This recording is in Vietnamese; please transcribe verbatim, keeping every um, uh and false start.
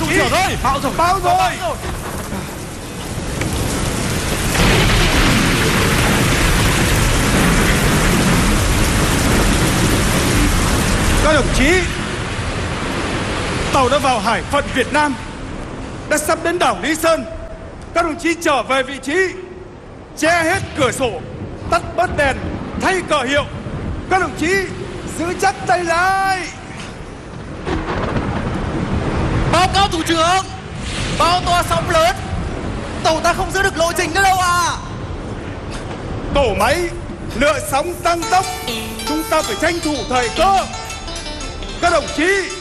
chí. trưởng ơi, Bão rồi, bão rồi. Các đồng chí, tàu đã vào hải phận Việt Nam, đã sắp đến đảo Lý Sơn. Các đồng chí trở về vị trí, che hết cửa sổ, tắt bớt đèn, thay cờ hiệu. Các đồng chí giữ chắc tay lại. Báo cáo thủ trưởng, bao to sóng lớn, tàu ta không giữ được lộ trình nữa đâu à. Tổ máy lựa sóng tăng tốc, chúng ta phải tranh thủ thời cơ. Các đồng chí